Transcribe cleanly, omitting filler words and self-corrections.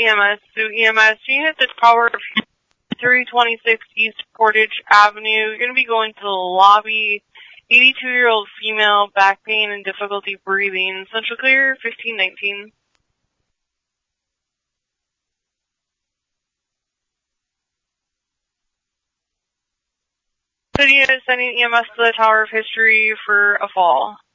EMS. So EMS, you hit the tower of 326 East Portage Avenue. You're going to be going to the lobby. 82-year-old female, back pain and difficulty breathing. Central clear, 1519. City is sending EMS to the Tower of History for a fall.